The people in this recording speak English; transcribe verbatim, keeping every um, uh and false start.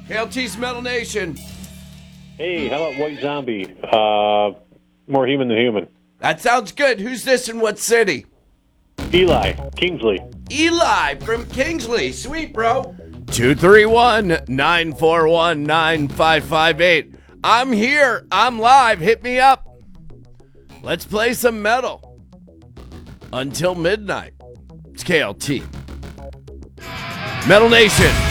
K L T's Metal Nation. Hey, how about White Zombie? Uh, more human than human. That sounds good. Who's this in what city? Eli, Kingsley. Eli from Kingsley. Sweet, bro. two three one, nine four one, nine five five eight. I'm here. I'm live. Hit me up. Let's play some metal. Until midnight. It's K L T. Metal Nation.